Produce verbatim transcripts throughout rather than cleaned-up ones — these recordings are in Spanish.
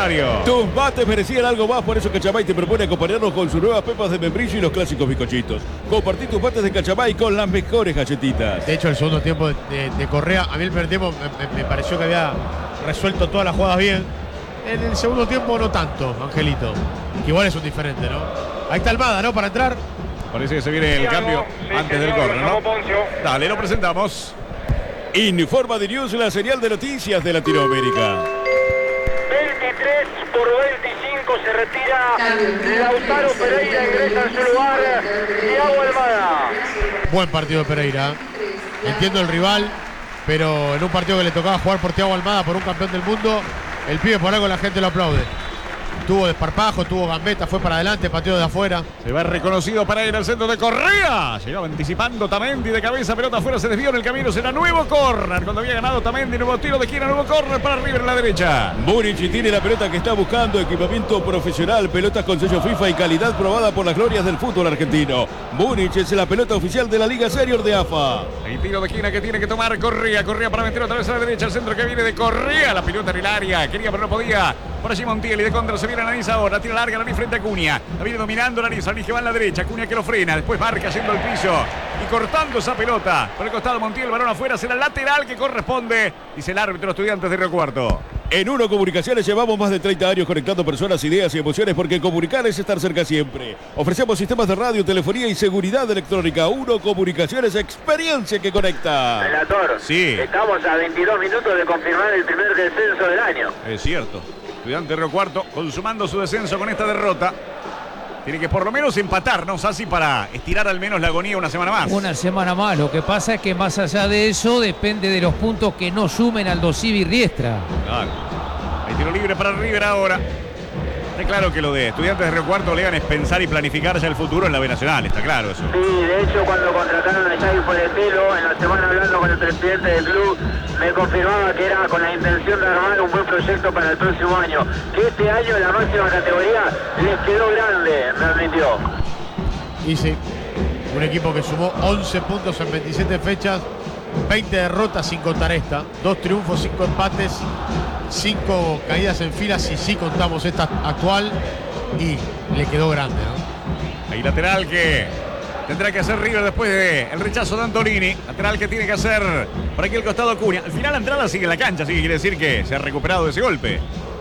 millonario. Tus mates merecían algo más, por eso Cachamay te propone acompañarnos con sus nuevas pepas de membrillo y los clásicos bizcochitos. Compartí tus mates de Cachamay con las mejores galletitas. De hecho, el segundo tiempo de, de, de Correa, a mí el primer tiempo me, me pareció que había resuelto todas las jugadas bien. En el segundo tiempo no tanto, Angelito. Igual es un diferente, ¿no? Ahí está Almada, ¿no? Para entrar. Parece que se viene el cambio sí, antes del córner, ¿no? Dale, lo presentamos. Informa de News, la señal de noticias de Latinoamérica. veintitrés por veinticinco se retira Lautaro Pereira, ingresa en su lugar Thiago Almada. Buen partido de Pereira. Entiendo el rival, pero en un partido que le tocaba jugar por Thiago Almada, por un campeón del mundo, el pibe por algo la gente lo aplaude. Tuvo desparpajo, tuvo gambeta, fue para adelante, pateó de afuera. Se va reconocido para ir al centro de Correa. Llegaba anticipando Tamendi de cabeza, pelota afuera, se desvió en el camino. Será nuevo córner. Cuando había ganado Tamendi, nuevo tiro de esquina, nuevo córner para River en la derecha. Buric tiene la pelota que está buscando, equipamiento profesional, pelotas con sello FIFA y calidad probada por las glorias del fútbol argentino. Buric es la pelota oficial de la Liga Senior de A F A. El tiro de esquina que tiene que tomar Correa. Correa para meter otra vez a la derecha, el centro que viene de Correa. La pelota en el área, quería pero no podía. Por allí Montiel y de contra se viene Nariz ahora. Tira larga Nariz frente a Cunha. La viene dominando Nariz. Nariz que va en la derecha. Cunha que lo frena. Después marca yendo al piso y cortando esa pelota. Por el costado Montiel, balón afuera. Será lateral que corresponde. Dice el árbitro Estudiantes de Río Cuarto. En Uno Comunicaciones llevamos más de treinta años conectando personas, ideas y emociones, porque comunicar es estar cerca siempre. Ofrecemos sistemas de radio, telefonía y seguridad electrónica. Uno Comunicaciones, experiencia que conecta. Relator, sí. Estamos a veintidós minutos de confirmar el primer descenso del año. Es cierto. Estudiante de Río Cuarto consumando su descenso con esta derrota. Tiene que por lo menos empatar, ¿no, Sassi? Para estirar al menos la agonía una semana más. Una semana más. Lo que pasa es que más allá de eso depende de los puntos que no sumen al Dosivi Riestra. Claro. Hay tiro libre para River ahora. Está claro que lo de Estudiantes de Río Cuarto, Legan, es pensar y planificar ya el futuro en la B Nacional. Está claro eso. Sí, de hecho cuando contrataron a Jair Poletelo, en la semana hablando con el presidente del club, me confirmaba que era con la intención de armar un buen proyecto para el próximo año. Que este año la máxima categoría les quedó grande, me admitió. Y sí, un equipo que sumó once puntos en veintisiete fechas, veinte derrotas sin contar esta, dos triunfos, cinco empates, cinco caídas en fila, si sí contamos esta actual, y le quedó grande, ¿no? Hay lateral que tendrá que hacer River después del rechazo de Antonini. Lateral que tiene que hacer por aquí el costado Cunha. Al final la entrada sigue en la cancha, así que quiere decir que se ha recuperado de ese golpe.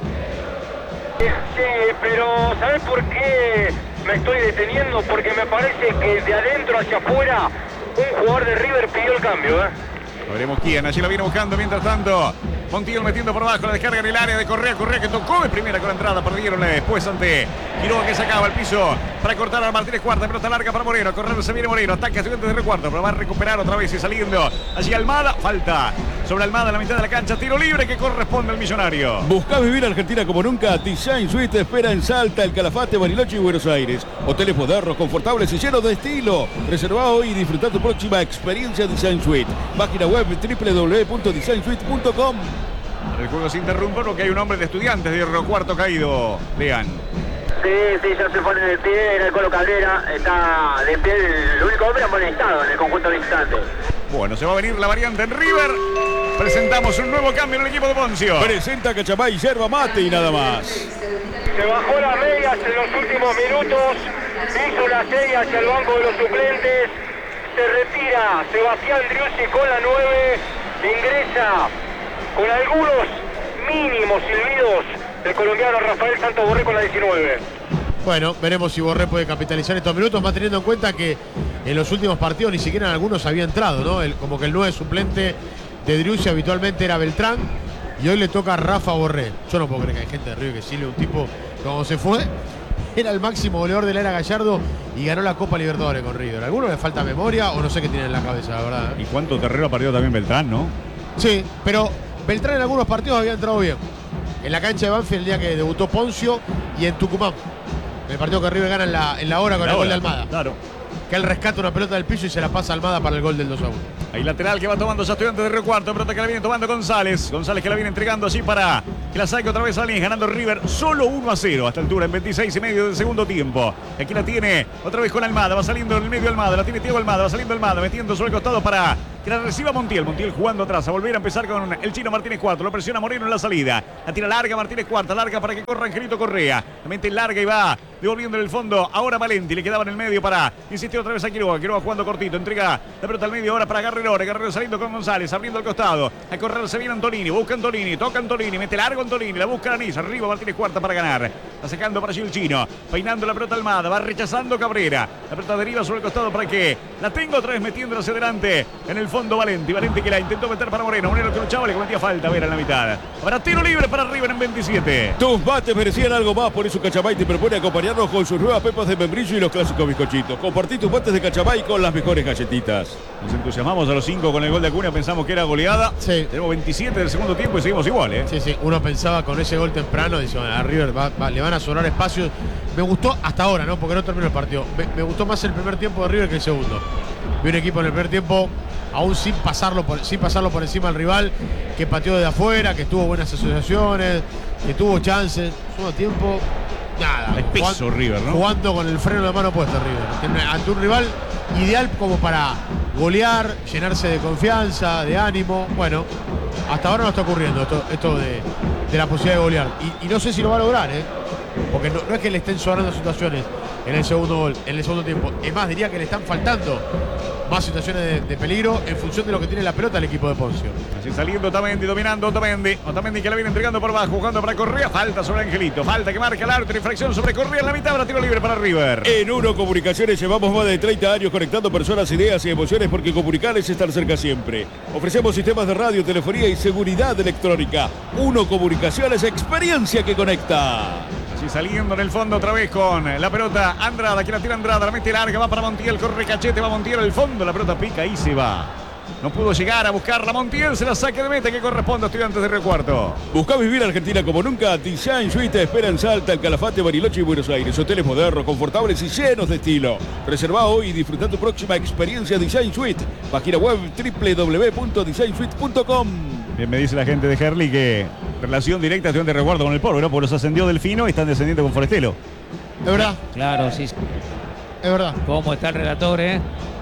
Sí, pero ¿sabes por qué me estoy deteniendo? Porque me parece que de adentro hacia afuera un jugador de River pidió el cambio, ¿eh? Lo veremos quién, allí lo viene buscando mientras tanto. Montiel metiendo por abajo, la descarga en el área de Correa. Correa que tocó de primera con la entrada, perdieron después ante Quiroga que sacaba el piso para cortar a Martínez Cuarta. Pelota larga para Moreno, Correa se viene Moreno, ataca a Estudiantes de Río Cuarto, pero va a recuperar otra vez y saliendo. Allí Almada, falta sobre Almada en la mitad de la cancha, tiro libre que corresponde al Millonario. ¿Buscás vivir Argentina como nunca? Design Suite te espera en Salta, El Calafate, Bariloche y Buenos Aires. Hoteles modernos, confortables y llenos de estilo. Reserva hoy y disfruta tu próxima experiencia Design Suite. Página web doble u doble u doble u punto design suite punto com. El juego se interrumpe porque hay un hombre de Estudiantes de Río Cuarto caído. Vean. Sí, sí, ya se pone de pie, era el Colo Cabrera, está de pie el único hombre amonestado en el conjunto visitante. Bueno, se va a venir la variante en River. Presentamos un nuevo cambio en el equipo de Poncio. Presenta Cachamay, yerba mate y nada más. Se bajó las medias en los últimos minutos, hizo las seis hacia el banco de los suplentes, se retira Sebastián Driussi con la nueve, ingresa con algunos mínimos silbidos el colombiano Rafael Santos Borré con la diecinueve. Bueno, veremos si Borré puede capitalizar estos minutos, más teniendo en cuenta que en los últimos partidos ni siquiera en algunos había entrado, ¿no? El, como que el nueve suplente de Driussi habitualmente era Beltrán y hoy le toca a Rafa Borré. Yo no puedo creer que hay gente de Río que sirve un tipo que cuando se fue era el máximo goleador de la era Gallardo y ganó la Copa Libertadores con River. ¿A alguno le falta memoria o no sé qué tiene en la cabeza, la verdad? ¿Y cuánto terreno ha perdido también Beltrán, no? Sí, pero Beltrán en algunos partidos había entrado bien. En la cancha de Banfield el día que debutó Poncio y en Tucumán. El partido que River gana en la, en la hora con la el gol de Almada. Claro. Que él rescata una pelota del piso y se la pasa a Almada para el gol del dos a uno. Hay lateral que va tomando ya Estudiantes de Río Cuarto. Pelota que la viene tomando González. González que la viene entregando allí para que la saque otra vez a Lins. Ganando River solo uno a cero a esta altura en veintiséis y medio del segundo tiempo. Aquí la tiene otra vez con Almada. Va saliendo en el medio Almada. La tiene Thiago Almada. Va saliendo Almada. Metiendo sobre el costado para que la reciba Montiel. Montiel jugando atrás, a volver a empezar con el chino Martínez Cuarto. Lo presiona Moreno en la salida. La tira larga Martínez Cuarta, larga para que corra Angelito Correa. La mente larga y va devolviendo en el fondo. Ahora Valenti, le quedaba en el medio para insistir otra vez a Quiroga. Quiroga jugando cortito, entrega la pelota al medio ahora para Guerrero. Guerrero saliendo con González, abriendo el costado. A correr se viene Antolini, busca Antolini, toca Antolini, mete largo Antolini, la busca Anís. Arriba Martínez Cuarta para ganar. Está sacando para allí el chino, peinando la pelota Almada, va rechazando Cabrera. La pelota deriva sobre el costado para que la tenga otra vez metiéndola hacia adelante. En el fondo Valenti, Valenti que la intentó meter para Moreno. Moreno que luchaba, le cometía falta, a ver en la mitad. Habrá tiro libre para River en veintisiete. Tus mates merecían algo más, por eso Cachamay te propone acompañarnos con sus nuevas pepas de membrillo y los clásicos bizcochitos. Compartí tus mates de Cachamay con las mejores galletitas. Nos entusiasmamos a los cinco con el gol de Acuña, pensamos que era goleada. Sí. Tenemos veintisiete del segundo tiempo y seguimos igual, ¿eh? Sí, sí, uno pensaba con ese gol temprano, dice, bueno, a River va, va, le van a sobrar espacios. Me gustó hasta ahora, ¿no? Porque no terminó el partido. Me, me gustó más el primer tiempo de River que el segundo. Vi un equipo en el primer tiempo, aún sin pasarlo por, sin pasarlo por encima del rival, que pateó desde afuera, que tuvo buenas asociaciones, que tuvo chances. Segundo tiempo, nada. Espeso jugando, River, ¿no? Jugando con el freno de mano puesto River. Ante un rival ideal como para golear, llenarse de confianza, de ánimo. Bueno, hasta ahora no está ocurriendo esto, esto de, de la posibilidad de golear. Y, y no sé si lo va a lograr, ¿eh? Porque no, no es que le estén sobrando situaciones en el segundo gol, en el segundo tiempo. Es más, diría que le están faltando más situaciones de, de peligro en función de lo que tiene la pelota el equipo de Poncio. Así saliendo Otamendi, dominando Otamendi. Otamendi que la viene entregando por abajo, jugando para Correa. Falta sobre Angelito. Falta que marca el árbitro. Infracción sobre Correa en la mitad. Ahora tiro libre para River. En Uno Comunicaciones llevamos más de treinta años conectando personas, ideas y emociones porque comunicar es estar cerca siempre. Ofrecemos sistemas de radio, telefonía y seguridad electrónica. Uno Comunicaciones, experiencia que conecta. Así saliendo en el fondo otra vez con la pelota Andrada, que la tira Andrada, la mete larga, va para Montiel, corre Cachete, va Montiel al fondo, la pelota pica y se va. No pudo llegar a buscarla Montiel, se la saque de meta que corresponde a Estudiantes de Río Cuarto. Busca vivir Argentina como nunca. Design Suite te espera en Salta, el Calafate, Bariloche y Buenos Aires. Hoteles modernos, confortables y llenos de estilo. Reserva hoy y disfruta tu próxima experiencia Design Suite. Página web doble u doble u doble u punto design suite punto com. Bien, me dice la gente de Herli que relación directa Estudiantes de Río Cuarto con el Polo, ¿no? Porque los ascendió Delfino y están descendiendo con Forestelo. Es verdad, Claro, sí. es verdad. ¿Cómo está el relator, eh?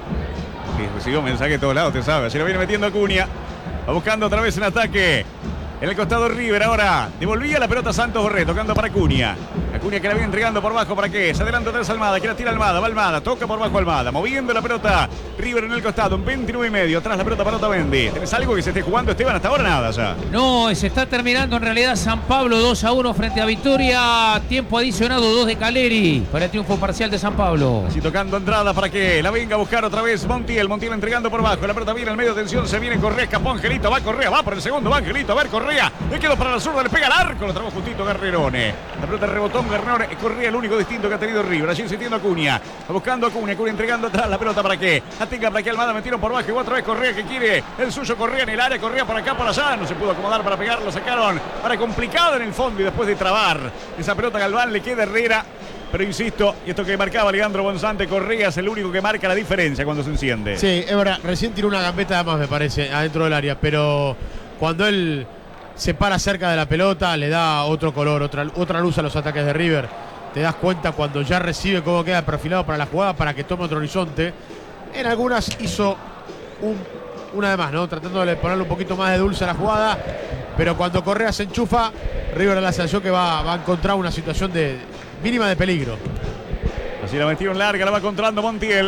Sí, recibió mensaje de todos lados, te sabe. Se lo viene metiendo Acuña. Va buscando otra vez en ataque. En el costado River ahora. Devolvía la pelota Santos Borré, tocando para Acuña. Acuña que la viene entregando por bajo, ¿para qué? Se adelanta atrás Almada, que la tira Almada, va Almada, toca por bajo Almada, moviendo la pelota River en el costado, en veintinueve y medio, atrás la pelota para Otamendi. ¿Tenés algo que se esté jugando, Esteban? Hasta ahora nada ya. No, se está terminando en realidad San Pablo dos a uno frente a Victoria. Tiempo adicionado dos de Caleri para el triunfo parcial de San Pablo. Así tocando Andrada para que la venga a buscar otra vez Montiel. Montiel entregando por bajo, la pelota viene al medio de tensión, se viene Correa, escapó Angelito, va Correa, va por el segundo, va Angelito, a ver Correa, le quedó para la zurda, le pega al arco, lo trabó justito Guerrerone. La pelota rebotó en Guerrerone, Correa el único distinto que ha tenido River. Allí insistiendo Acuña, buscando a Acuña, Acuña entregando atrás la pelota para que la tenga para que Almada metieron por bajo y otra vez Correa que quiere el suyo, Correa en el área, Correa por acá, por allá, no se pudo acomodar para pegarlo, sacaron para complicado en el fondo y después de trabar esa pelota Galván le queda Herrera. Pero insisto, y esto que marcaba Leandro Bonzante, Correa es el único que marca la diferencia cuando se enciende. Sí, es verdad, recién tiró una gambeta más me parece, adentro del área, pero cuando él se para cerca de la pelota le da otro color, otra, otra luz a los ataques de River. Te das cuenta cuando ya recibe cómo queda perfilado para la jugada para que tome otro horizonte. En algunas hizo un, una de más, ¿no? Tratando de ponerle un poquito más de dulce a la jugada. Pero cuando Correa se enchufa, River da la sensación que va, va a encontrar una situación de mínima de peligro. Así la metieron larga, la va encontrando Montiel.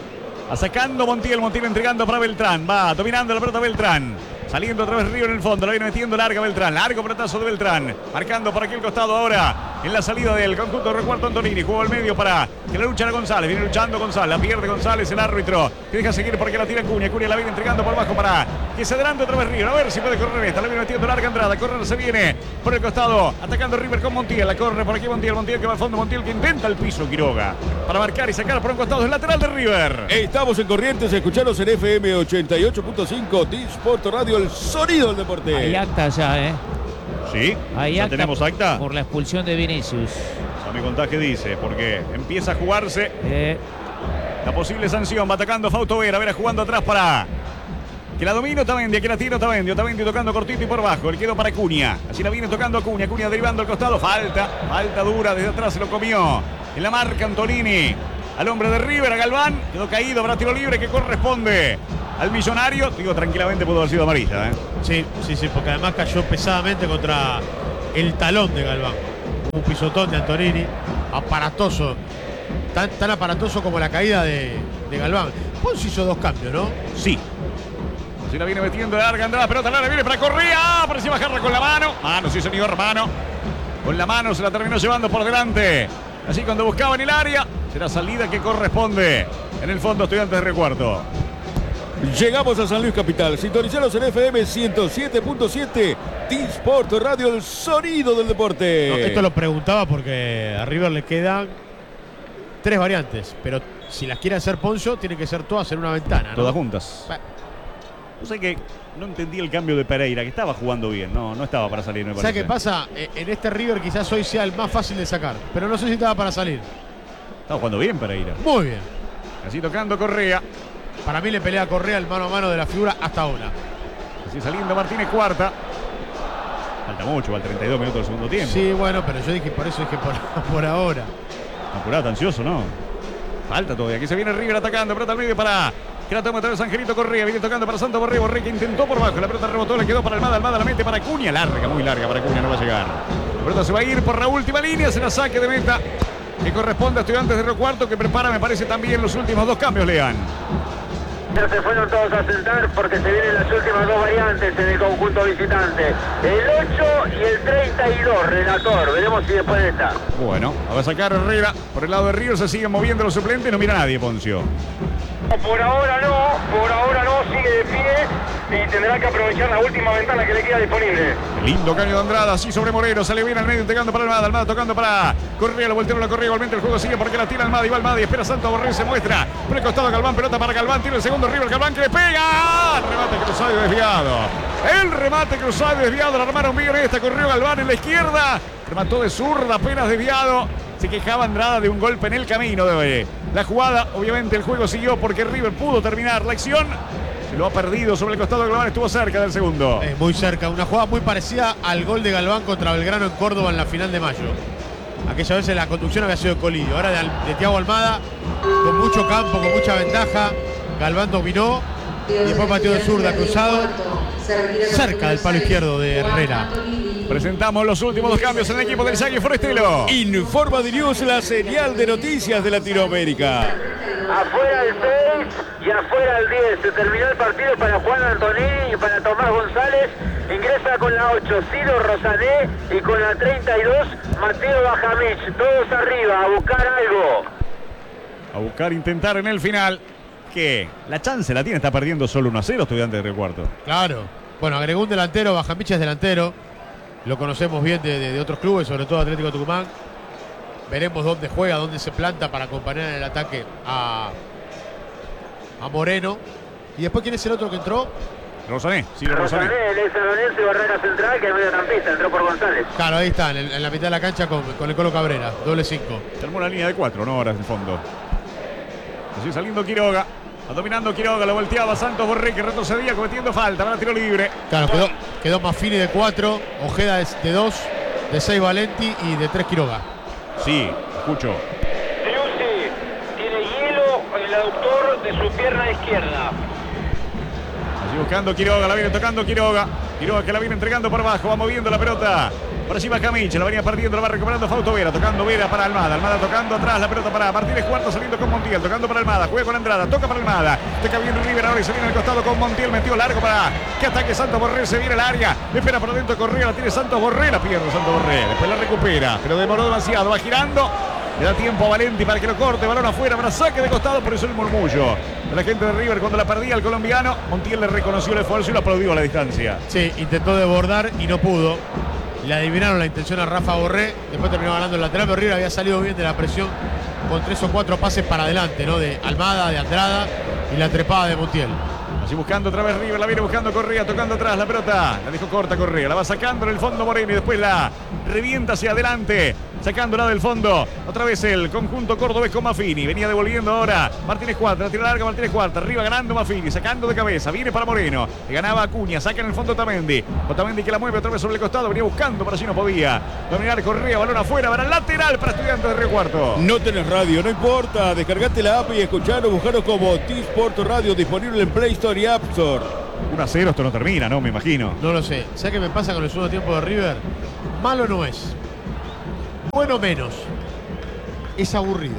Va sacando Montiel, Montiel entregando para Beltrán. Va dominando la pelota Beltrán. Saliendo otra vez River en el fondo, la viene metiendo larga Beltrán, largo pelotazo de Beltrán, marcando por aquí el costado ahora, en la salida del conjunto de Recuarto Antonini, jugó al medio para que la lucha a González, viene luchando González, la pierde González, el árbitro, que deja seguir porque la tira Acuña, Acuña la viene entregando por bajo para que se adelante otra vez River, a ver si puede correr esta, la viene metiendo larga Andrada, correr se viene por el costado, atacando River con Montiel, la corre por aquí Montiel, Montiel que va al fondo, Montiel que intenta el piso, Quiroga, para marcar y sacar por un costado, el lateral de River. Estamos en Corrientes, escucharos en F M ochenta y ocho punto cinco, Disport Radio, el sonido del deporte. Hay acta ya, ¿eh? Sí, Hay ¿ya acta tenemos acta? por la expulsión de Vinicius. A mi contaje dice, porque empieza a jugarse Eh, la posible sanción, va atacando Fausto Vera, Vera jugando atrás para que la domina Otamendi, que la tira Otamendi, Otamendi tocando cortito y por bajo, el quedó para Acuña, así la viene tocando Acuña, Acuña derivando al costado, falta, falta dura, desde atrás se lo comió, en la marca Antolini, al hombre de River, a Galván, quedó caído, habrá tiro libre que corresponde al Millonario, digo, tranquilamente pudo haber sido amarilla. ¿eh? Sí, sí, sí, porque además cayó pesadamente contra el talón de Galván. Un pisotón de Antonini, aparatoso, tan, tan aparatoso como la caída de, de Galván. Ponce hizo dos cambios, ¿no? Sí. Así la viene metiendo larga, Andrada, pelota larga, viene para Correa, parece bajarla con la mano. Mano, sí señor, mano. Con la mano se la terminó llevando por delante. Así cuando buscaba en el área, será salida que corresponde. En el fondo, Estudiantes de Río Cuarto. Llegamos a San Luis Capital. Sintonizados en F M ciento siete punto siete. T-Sport Radio, el sonido del deporte. No, esto lo preguntaba porque a River le quedan tres variantes, pero si las quiere hacer Poncio, tiene que ser todas en una ventana, ¿no? Todas juntas. Bueno. No sé que no entendí el cambio de Pereira, que estaba jugando bien. No, no estaba para salir, me parece. ¿Sabes qué pasa? En este River quizás hoy sea el más fácil de sacar, pero no sé si estaba para salir. Estaba jugando bien Pereira. Muy bien. Así tocando Correa. Para mí le pelea a Correa el mano a mano de la figura hasta ahora. Así saliendo Martínez cuarta. Falta mucho, va al treinta y dos minutos del segundo tiempo. Sí, bueno, pero yo dije, por eso dije por, por ahora. Apurado, ansioso, ¿no? Falta todavía. Aquí se viene River atacando. Pelota al medio para que la toma otra vez Angelito Correa. Viene tocando para Santo Borré. Borré que intentó por bajo. La pelota rebotó, le quedó para Almada. Almada la mete para Acuña. Larga, muy larga para Acuña. No va a llegar. La pelota se va a ir por la última línea. Se la saque de meta que corresponde a Estudiantes de Río Cuarto, que prepara, me parece, también los últimos dos cambios, Lean. Ya se fueron todos a sentar porque se vienen las últimas dos variantes en el conjunto visitante. El ocho y el treinta y dos, relator. Veremos si después de esta. Bueno, va a sacar Herrera. Por el lado de Río se siguen moviendo los suplentes. No mira a nadie, Poncio. Por ahora no, por ahora no, sigue de pie y tendrá que aprovechar la última ventana que le queda disponible. El lindo caño de Andrada, así sobre Moreno, sale bien al medio, entregando para Almada, Almada tocando para Correa, la voltearon la Correa, igualmente el juego sigue porque la tira Almada, y va Almada y espera Santo Borré, se muestra por el costado Galván, pelota para Galván, tiene el segundo River, Galván que le pega, el remate cruzado y desviado, el remate cruzado y desviado, la armaron bien esta, corrió Galván en la izquierda, remató de zurda, apenas desviado. Se quejaba Andrada de un golpe en el camino de la jugada. Obviamente el juego siguió porque River pudo terminar la acción. Se lo ha perdido sobre el costado de Galván. Estuvo cerca del segundo. Es muy cerca. Una jugada muy parecida al gol de Galván contra Belgrano en Córdoba en la final de mayo. Aquella vez la conducción había sido de Colidio. Ahora de, de Thiago Almada, con mucho campo, con mucha ventaja. Galván dominó y después batió de zurda cruzado. Cerca del palo izquierdo de Herrera. Presentamos los últimos dos cambios en el equipo del Sagui Forestelo. Informa de News, la señal de noticias de Latinoamérica. Afuera el seis y afuera el diez. Se terminó el partido para Juan Antonini y para Tomás González. Ingresa con la ocho Ciro Rosané y con la treinta y dos Mateo Bajamich. Todos arriba a buscar algo. A buscar, intentar en el final. Que la chance la tiene, está perdiendo solo uno a cero Estudiantes de Río Cuarto. Claro. Bueno, agregó un delantero, Bajamich es delantero. Lo conocemos bien de, de, de otros clubes, sobre todo Atlético Tucumán. Veremos dónde juega, dónde se planta para acompañar en el ataque a, a Moreno. ¿Y después quién es el otro que entró? Rosané, sí, Rosané. Rosané, el ex sanonense Barrera Central, que es mediocampista, entró por González. Claro, ahí está, en, el, en la mitad de la cancha con, con el Colo Cabrera, doble cinco. Termó la línea de cuatro, no horas de fondo. Así saliendo Quiroga. Dominando Quiroga, lo volteaba Santos Borré, que retrocedía cometiendo falta para tiro libre. Claro, quedó, quedó Maffini de cuatro, Ojeda de dos, de seis Valenti y de tres Quiroga. Sí, escucho. Driussi tiene hielo en el aductor de su pierna izquierda. Así buscando Quiroga, la viene tocando Quiroga. Quiroga que la viene entregando por abajo, va moviendo la pelota. Por allí va Camiche, la venía partiendo, la va recuperando Fausto Vera, tocando Vera para Almada, Almada tocando atrás, la pelota para Martínez Cuarto, saliendo con Montiel, tocando para Almada, juega con Andrada, toca para Almada, toca bien River ahora y se viene al costado con Montiel, metió largo para que ataque Santos Borré, se viene al área, espera por adentro Correa, la tiene Santos Borré, la pierde Santos Borré, después la recupera, pero demoró demasiado, va girando, le da tiempo a Valenti para que lo corte, balón afuera para saque de costado, por eso el murmullo de la gente de River cuando la perdía el colombiano. Montiel le reconoció el esfuerzo y lo aplaudió a la distancia. Sí, intentó desbordar y no pudo. Le adivinaron la intención a Rafa Borré, después terminó ganando el lateral, pero River había salido bien de la presión con tres o cuatro pases para adelante, ¿no? De Almada, de Andrada y la trepada de Montiel. Así buscando otra vez River, la viene buscando Correa, tocando atrás la pelota, la dejó corta Correa, la va sacando en el fondo Moreno y después la revienta hacia adelante, sacándola del fondo, otra vez el conjunto cordobés con Maffini, venía devolviendo ahora Martínez Cuarta, la tira larga Martínez Cuarta, arriba ganando Maffini, sacando de cabeza, viene para Moreno, le ganaba Acuña, saca en el fondo Otamendi, Otamendi que la mueve otra vez sobre el costado, venía buscando, pero allí no podía dominar Correa, balón afuera, para el lateral para Estudiantes de Río Cuarto. No tenés radio, no importa, descargate la app y escucharos, buscaros como T-Sport Radio, disponible en Play Store Store y App Store. uno a cero esto no termina, ¿no? Me imagino. No lo sé. ¿Sabes qué me pasa con el segundo tiempo de River? Malo no es. Bueno menos. Es aburrido.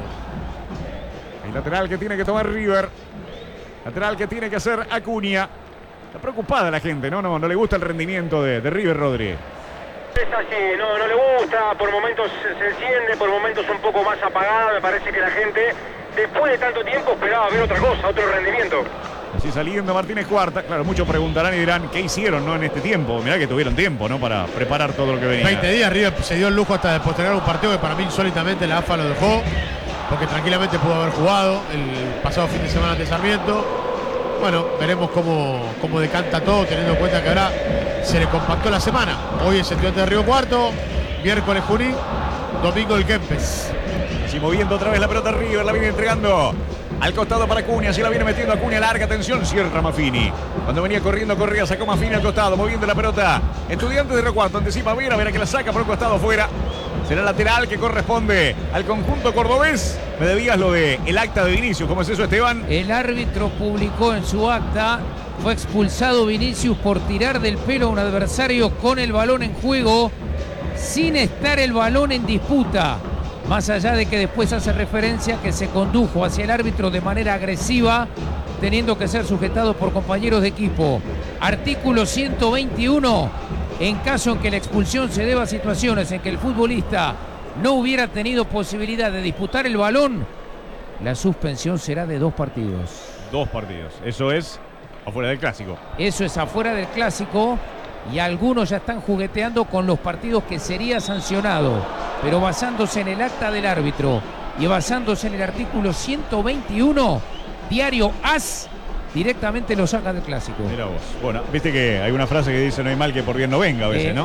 El lateral que tiene que tomar River. Lateral que tiene que hacer Acuña. Está preocupada la gente, ¿no? No, no le gusta el rendimiento de, de River, Rodri. Es así, no, no le gusta, por momentos se, se enciende, por momentos un poco más apagada. Me parece que la gente, después de tanto tiempo, esperaba ver otra cosa, otro rendimiento. Así saliendo Martínez Cuarta. Claro, muchos preguntarán y dirán, ¿qué hicieron, no, en este tiempo? Mirá que tuvieron tiempo, ¿no? Para preparar todo lo que venía. veinte días River se dio el lujo hasta de postergar un partido que para mí insólitamente la A F A lo dejó, porque tranquilamente pudo haber jugado el pasado fin de semana ante Sarmiento. Bueno, veremos cómo, cómo decanta todo, teniendo en cuenta que ahora se le compactó la semana. Hoy es Estudiante de Río Cuarto, miércoles Junín, domingo el Kempes. Así moviendo otra vez la pelota River, la viene entregando al costado para Acuña, así la viene metiendo Acuña, larga atención, cierra Maffini. Cuando venía corriendo, corría, sacó Maffini al costado, moviendo la pelota. Estudiantes de Río Cuarto, anticipa Vera, Vera que la saca por el costado fuera. Será lateral que corresponde al conjunto cordobés. Me debías lo de el acta de Vinicius, ¿cómo es eso, Esteban? El árbitro publicó en su acta, fue expulsado Vinicius por tirar del pelo a un adversario con el balón en juego, sin estar el balón en disputa. Más allá de que después hace referencia que se condujo hacia el árbitro de manera agresiva, teniendo que ser sujetado por compañeros de equipo. Artículo ciento veintiuno, en caso en que la expulsión se deba a situaciones en que el futbolista no hubiera tenido posibilidad de disputar el balón, la suspensión será de dos partidos. Dos partidos, eso es afuera del Clásico. Eso es afuera del Clásico. Y algunos ya están jugueteando con los partidos que sería sancionado, pero basándose en el acta del árbitro y basándose en el artículo ciento veintiuno, Diario A S directamente lo saca del Clásico. Mira vos. Bueno, viste que hay una frase que dice no hay mal que por bien no venga a veces, eh, ¿no?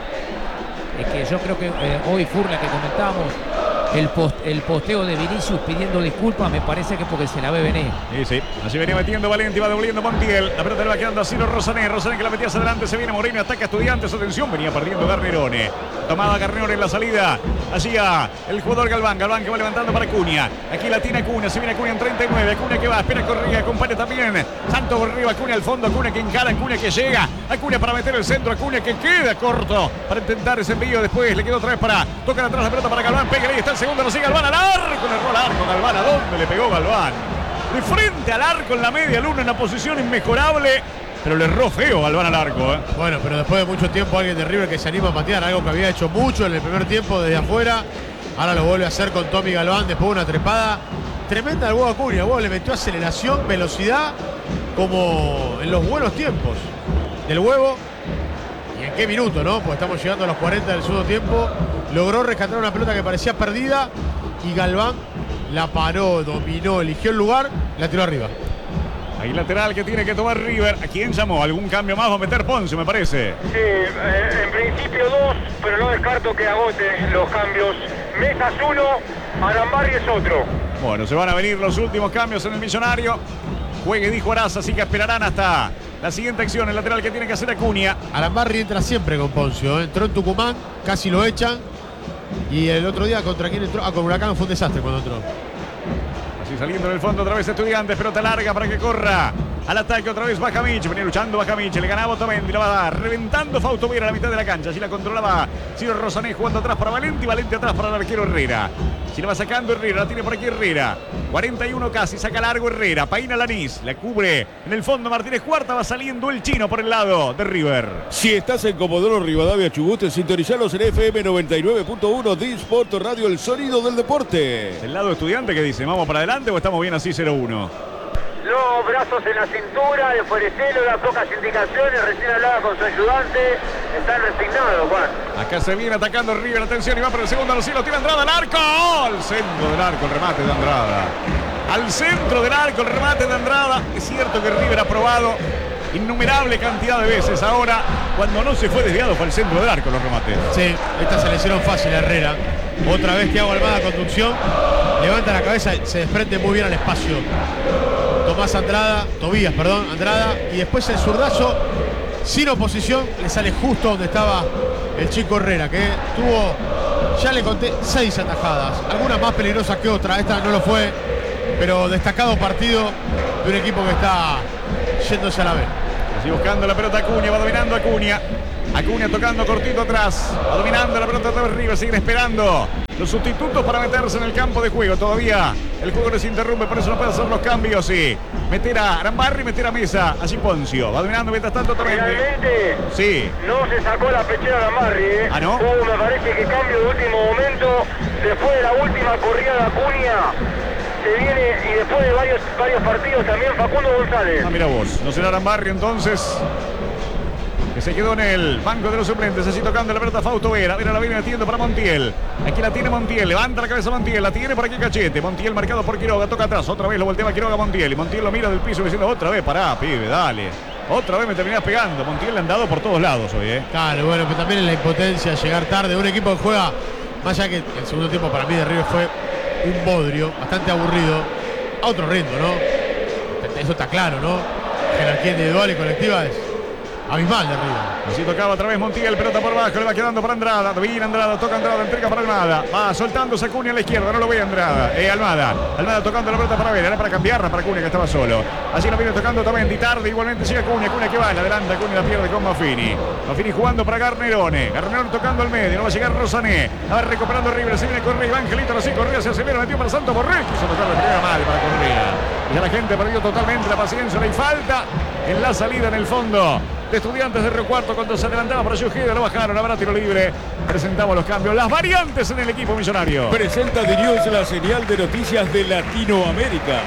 Es que yo creo que eh, hoy Furla que comentábamos, el, post, el posteo de Vinicius pidiendo disculpas, me parece que porque se la ve venir. Sí, sí. Así venía metiendo Valenti, va devolviendo Montiel. La pelota le va quedando a Ciro Rosané. Rosané que la metía hacia adelante. Se viene Moreno, ataca a Estudiantes. Atención, venía perdiendo Garnerone. Tomaba Garnerone en la salida. Hacía el jugador Galván. Galván que va levantando para Acuña. Aquí la tiene Acuña. Se viene Acuña en treinta y nueve. Acuña que va. Espera Correa. Acompaña también. Santos por arriba. Acuña al fondo. Acuña que encara. Acuña que llega. Acuña para meter el centro. Acuña que queda corto para intentar ese envío. Después le quedó otra vez para. Tocan atrás la pelota para Galván. Pega ahí. Está el segundo. Lo sigue Galván al arco. Le erró al arco. Galván. ¿A dónde le pegó Galván? De frente al arco en la media luna. En una posición inmejorable. Pero le erró feo Galván al arco, ¿eh? Bueno, pero después de mucho tiempo alguien de River que se anima a patear, algo que había hecho mucho en el primer tiempo desde afuera. Ahora lo vuelve a hacer con Tommy Galván después de una trepada tremenda al huevo Acuña. El huevo le metió aceleración, velocidad, como en los buenos tiempos del huevo. ¿Y en qué minuto, no? Pues estamos llegando a los cuarenta del segundo tiempo. Logró rescatar una pelota que parecía perdida y Galván la paró, dominó, eligió el lugar, la tiró arriba. Ahí lateral que tiene que tomar River. ¿A quién llamó? ¿Algún cambio más? Va a meter Ponce, me parece. Sí, eh, en principio dos, pero no descarto que agote los cambios. Mesas uno, Arambarri es otro. Bueno, se van a venir los últimos cambios en el Millonario. Juegue, dijo Araza, así que esperarán hasta la siguiente acción. El lateral que tiene que hacer Acuña. Arambarri entra siempre con Poncio, ¿eh? Entró en Tucumán, casi lo echan. Y el otro día, ¿contra quién entró? Ah, con Huracán fue un desastre cuando entró. Así saliendo en el fondo otra vez Estudiantes, pelota larga para que corra al ataque otra vez Bajamich, venía luchando Bajamich, le ganaba Otamendi, la va a dar, reventando Fausto Vera a la mitad de la cancha, así la controlaba Ciro Rosané jugando atrás para Valenti, Valenti atrás para el arquero Herrera, si la va sacando Herrera, la tiene por aquí Herrera, cuarenta y uno casi, saca largo Herrera, Paina Lanís, la cubre en el fondo Martínez Cuarta, va saliendo el chino por el lado de River. Si estás en Comodoro Rivadavia Chubut, sintonizalos en F M noventa y nueve punto uno de Sport Radio, el sonido del deporte. El lado Estudiante que dice, ¿vamos para adelante o estamos bien así cero uno? Los brazos en la cintura, de Forecelo da pocas indicaciones, recién hablaba con su ayudante, están resignados, Juan. Acá se viene atacando River, atención, y va por el segundo a los cielos, tiene Andrada al arco, al centro del arco, el remate de Andrada. Al centro del arco, el remate de Andrada. Es cierto que River ha probado innumerable cantidad de veces. Ahora, cuando no se fue desviado, fue al centro del arco los remates. Sí, esta se le hicieron fácil a Herrera. Otra vez Thiago Almada, conducción, levanta la cabeza, se desprende muy bien al espacio. Tomás Andrada, Tobías, perdón, Andrada, y después el zurdazo, sin oposición, le sale justo donde estaba el chico Herrera, que tuvo, ya le conté, seis atajadas, algunas más peligrosas que otras, esta no lo fue, pero destacado partido de un equipo que está yéndose a la B. Así buscando la pelota Acuña, va dominando Acuña. Acuña tocando cortito atrás, va dominando la pelota de River, siguen esperando los sustitutos para meterse en el campo de juego. Todavía el juego les interrumpe, por eso no puede hacer los cambios. Sí, meter a Arambarri, meter a Mesa, así Poncio. Va dominando mientras tanto también. Realmente Sí. no se sacó la pechera Arambarri, ¿eh? Ah, ¿no? Hubo, me parece que cambio de último momento, después de la última corrida de Acuña, se viene, y después de varios, varios partidos también Facundo González. Ah, mira vos, no será Arambarri entonces, que se quedó en el banco de los suplentes, así tocando la pelota Fausto Vera. Vera la viene metiendo para Montiel. Aquí la tiene Montiel, levanta la cabeza Montiel, la tiene por aquí Cachete. Montiel marcado por Quiroga, toca atrás, otra vez lo voltea Quiroga a Montiel. Y Montiel lo mira del piso diciendo, otra vez, pará, pibe, dale. Otra vez me terminás pegando. Montiel le han dado por todos lados hoy, ¿eh? Claro, bueno, pero también en la impotencia, llegar tarde. Un equipo que juega, más allá que el segundo tiempo para mí de River fue un bodrio, bastante aburrido. A otro ritmo, ¿no? Eso está claro, ¿no? Jerarquía individual y colectiva es abismal de River. Así tocaba otra vez Montiel, pelota por abajo, le va quedando para Andrada. Viene Andrada, toca Andrada, entrega para Almada. Va soltando Acuña a la izquierda, no lo ve Andrada. Eh, Almada. Almada tocando la pelota para Vera, era para cambiarla para Acuña que estaba solo. Así lo viene tocando también Di Tardi, igualmente sigue Acuña, Acuña que va, la adelanta, Acuña la pierde con Maffini. Maffini jugando para Garnerone. Garnerone tocando al medio, no va a llegar Rosané. A ver, recuperando River, se viene Correa, Iván Angelito, así Correa se acelera, metió para Santo Borré. Quiso tocar la primera mal para Correa. Y ya la gente perdió totalmente la paciencia, le falta en la salida en el fondo de Estudiantes de Río Cuarto cuando se adelantaba para Ojeda, lo bajaron, habrá tiro libre. Presentamos los cambios, las variantes en el equipo millonario. Presenta The News, la señal de noticias de Latinoamérica.